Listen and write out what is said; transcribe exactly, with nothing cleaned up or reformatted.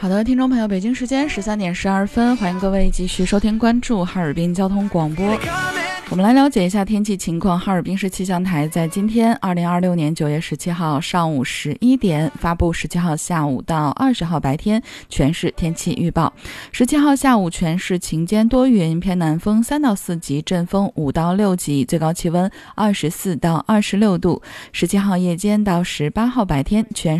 好的，听众朋友，北京时间十三点十二分，欢迎各位继续收听关注哈尔滨交通广播。我们来了解一下天气情况。哈尔滨市气象台在今天二零二六年九月十七号上午十一点发布十七号下午到二十号白天全市天气预报。十七号下午全市晴间多云，偏南风三到四级，阵风五到六级，最高气温二十四到二十六度。十七号夜间到十八号白天全